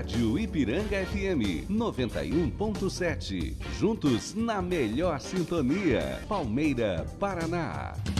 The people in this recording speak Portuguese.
Rádio Ipiranga FM 91.7. Juntos na melhor sintonia. Palmeira, Paraná.